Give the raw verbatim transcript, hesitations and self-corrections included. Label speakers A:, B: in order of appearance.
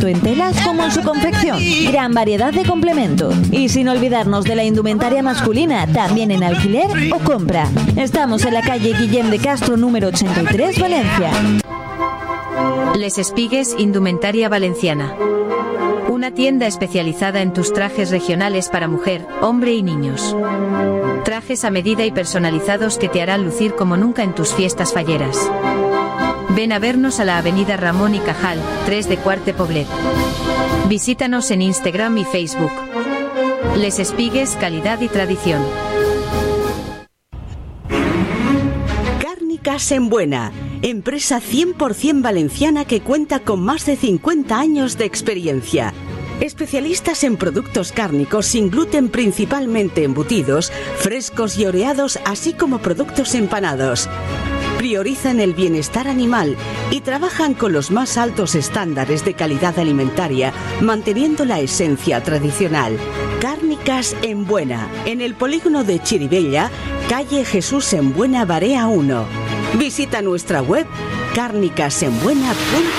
A: tanto en telas como en su confección. Gran variedad de complementos. Y sin olvidarnos de la indumentaria masculina, también en alquiler o compra. Estamos en la calle Guillem de Castro, número ochenta y tres, Valencia.
B: Les Espigues, Indumentaria Valenciana. Una tienda especializada en tus trajes regionales para mujer, hombre y niños. Trajes a medida y personalizados que te harán lucir como nunca en tus fiestas falleras. Ven a vernos a la avenida Ramón y Cajal, tres de Cuarte Poblet. Visítanos en Instagram y Facebook. Les Espigues, calidad y tradición.
C: Cárnicas en Buena, empresa cien por ciento valenciana que cuenta con más de cincuenta años de experiencia. Especialistas en productos cárnicos sin gluten, principalmente embutidos, frescos y oreados, así como productos empanados. Priorizan el bienestar animal y trabajan con los más altos estándares de calidad alimentaria, manteniendo la esencia tradicional. Cárnicas en Buena, en el polígono de Chirivella, calle Jesús en Buena, Barea uno. Visita nuestra web cárnicas en buena punto